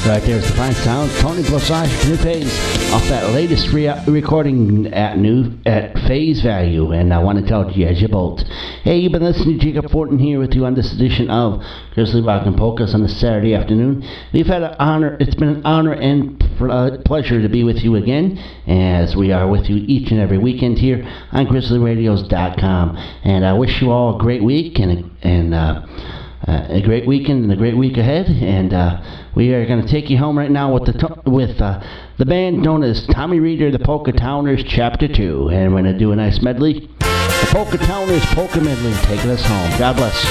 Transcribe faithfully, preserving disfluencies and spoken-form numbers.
Right there's the fine sound. Tony Blazage, New Phase, off that latest re- recording at New at Phase Value. And I want to tell you as you bolt. Hey, you've been listening to Jacob Fortin here with you on this edition of Grizzly Rock and Polkas on a Saturday afternoon. We've had an honor. It's been an honor and pl- pleasure to be with you again, as we are with you each and every weekend here on grizzly radios dot com. And I wish you all a great week and and. Uh, Uh, a great weekend and a great week ahead, and uh, we are going to take you home right now with the to- with uh, the band known as Tommy Reeder, the Polka Towners, Chapter Two, and we're going to do a nice medley. The Polka Towners Polka Medley, taking us home. God bless.